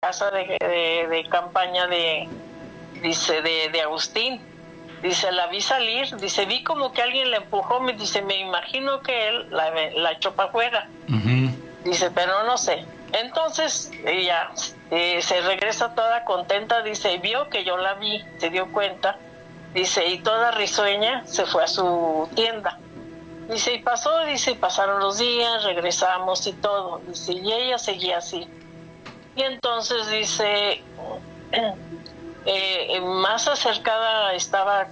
casa de campaña de Agustín. Dice, la vi salir, dice, vi como que alguien la empujó, me dice, me imagino que él la echó para afuera. Dice, pero no sé. Entonces ella se regresa toda contenta, dice, vio que yo la vi, se dio cuenta, dice, y toda risueña se fue a su tienda. Dice, y pasaron los días, regresamos y todo, dice, y ella seguía así. Y entonces dice, más acercada estaba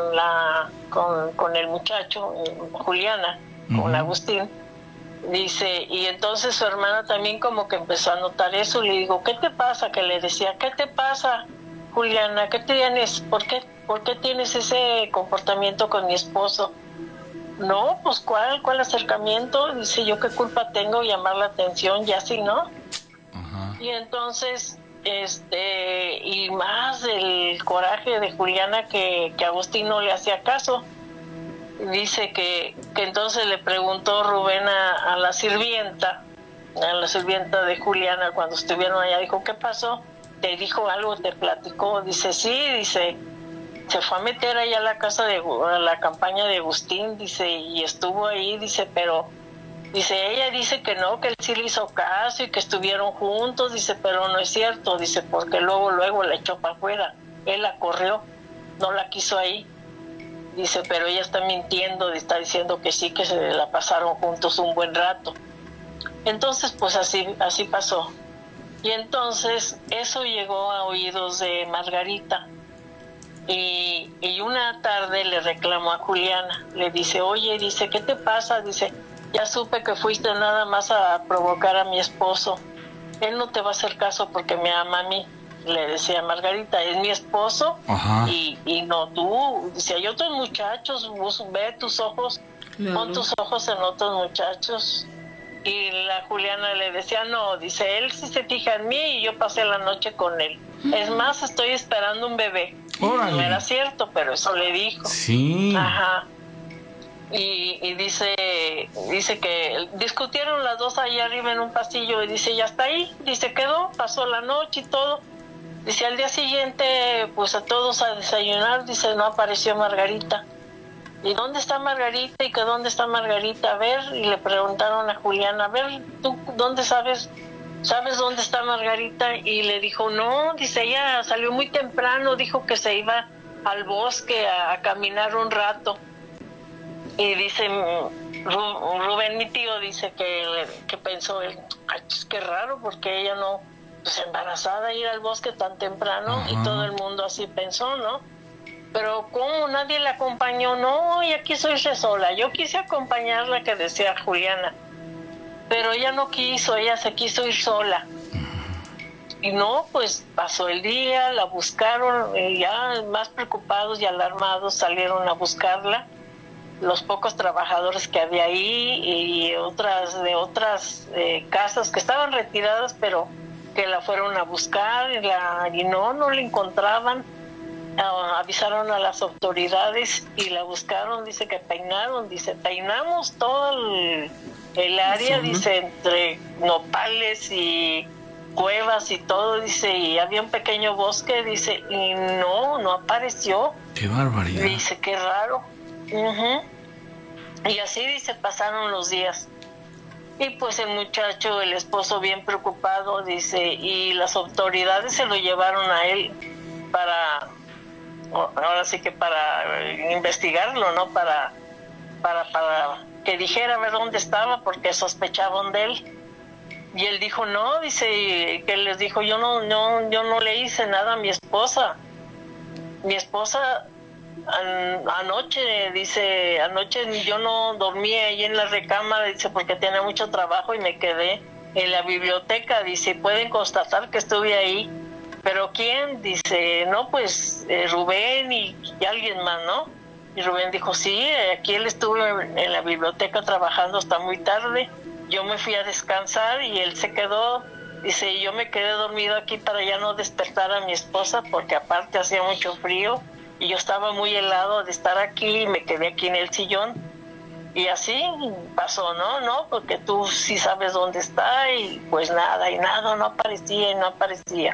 con el muchacho, Juliana, con Agustín. Dice, y entonces su hermana también como que empezó a notar eso. Le digo, ¿qué te pasa? Que le decía, ¿qué te pasa, Juliana? ¿Qué tienes? ¿Por qué tienes ese comportamiento con mi esposo? No, pues ¿cuál acercamiento? Dice, ¿yo qué culpa tengo llamar la atención? Y así, ¿no? Y entonces, y más el coraje de Juliana que Agustín no le hacía caso. Dice que entonces le preguntó Rubén a la sirvienta de Juliana cuando estuvieron allá, dijo, ¿qué pasó? ¿Te dijo algo? ¿Te platicó? Dice, sí, dice, se fue a meter allá a la casa a la campaña de Agustín, dice, y estuvo ahí, dice, pero, dice, ella dice que no, que él sí le hizo caso y que estuvieron juntos, dice, pero no es cierto, dice, porque luego la echó para afuera, él la corrió, no la quiso ahí. Dice, pero ella está mintiendo, está diciendo que sí, que se la pasaron juntos un buen rato. Entonces, pues así pasó. Y entonces eso llegó a oídos de Margarita. Y una tarde le reclamó a Juliana. Le dice, oye, dice, ¿qué te pasa? Dice, ya supe que fuiste nada más a provocar a mi esposo. Él no te va a hacer caso porque me ama a mí. Le decía Margarita, es mi esposo. Y no tú. Dice, hay otros muchachos, vos ve tus ojos, pon tus ojos en otros muchachos. Y la Juliana le decía, no, dice, él sí se fija en mí y yo pasé la noche con él. Es más, estoy esperando un bebé. ¡Órale! No era cierto, pero eso le dijo. Sí. Ajá. Y dice que discutieron las dos ahí arriba en un pasillo y dice, ya está ahí, dice, quedó, pasó la noche y todo. Dice, al día siguiente, pues a todos a desayunar, dice, no apareció Margarita. ¿Y dónde está Margarita? ¿Y que dónde está Margarita? A ver, y le preguntaron a Juliana, a ver, ¿tú dónde sabes dónde está Margarita? Y le dijo, no, dice, ella salió muy temprano, dijo que se iba al bosque a caminar un rato. Y dice, Rubén, mi tío, dice que pensó él, ay, pues qué raro, porque ella no, pues embarazada, ir al bosque tan temprano. Y todo el mundo así pensó, ¿no? Pero ¿cómo? Nadie la acompañó. No, y aquí soy sola. Yo quise acompañarla, que decía Juliana, pero ella no quiso, ella se quiso ir sola. Y no, pues pasó el día, la buscaron, y ya más preocupados y alarmados salieron a buscarla. Los pocos trabajadores que había ahí y otras casas que estaban retiradas, pero que la fueron a buscar y no la encontraban. Avisaron a las autoridades y la buscaron, dice que peinamos todo el área, dice, entre nopales y cuevas y todo, dice, y había un pequeño bosque, dice, y no apareció. ¡Qué barbaridad! Dice, qué raro. Y así, dice, pasaron los días. Y pues el muchacho, el esposo, bien preocupado, dice, y las autoridades se lo llevaron a él ahora sí que para investigarlo, ¿no? Para que dijera a ver dónde estaba, porque sospechaban de él. Y él dijo, no, dice, que les dijo, yo no le hice nada a mi esposa. Mi esposa anoche yo no dormí ahí en la recámara, dice, porque tenía mucho trabajo y me quedé en la biblioteca, dice, pueden constatar que estuve ahí. ¿Pero quién? Dice, no, pues Rubén y alguien más, ¿no? Y Rubén dijo, sí, aquí él estuvo en la biblioteca trabajando hasta muy tarde. Yo me fui a descansar y él se quedó. Dice, yo me quedé dormido aquí para ya no despertar a mi esposa, porque aparte hacía mucho frío y yo estaba muy helado de estar aquí y me quedé aquí en el sillón. Y así pasó, ¿no? Porque tú sí sabes dónde está y pues nada, no aparecía.